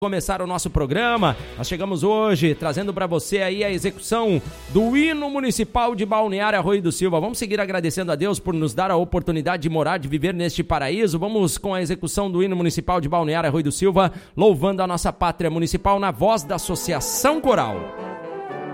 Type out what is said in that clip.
Começar o nosso programa, nós chegamos hoje trazendo para você aí a execução do hino municipal de Balneário Arroio do Silva. Vamos seguir agradecendo a Deus por nos dar a oportunidade de morar, de viver neste paraíso. Vamos com a execução do hino municipal de Balneário Arroio do Silva, louvando a nossa pátria municipal na voz da Associação Coral.